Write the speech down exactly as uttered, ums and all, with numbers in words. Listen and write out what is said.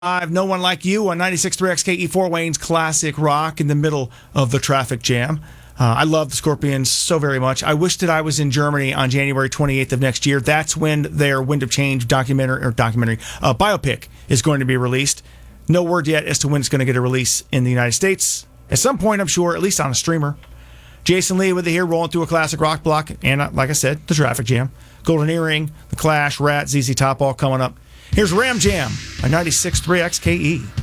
No One Like You on ninety-six point three X K E, Fort Wayne's classic rock in the middle of the traffic jam. Uh, I love the Scorpions so very much. I wish that I was in Germany on January twenty-eighth of next year. That's when their Wind of Change documentary, or documentary, uh, biopic is going to be released. No word yet as to when it's going to get a release in the United States. At some point, I'm sure, at least on a streamer. Jason Lee with it here, rolling through a classic rock block. And uh, like I said, the traffic jam. Golden Earring, The Clash, Rat, Z Z Top all coming up. Here's Ram Jam on ninety-six point three X K E.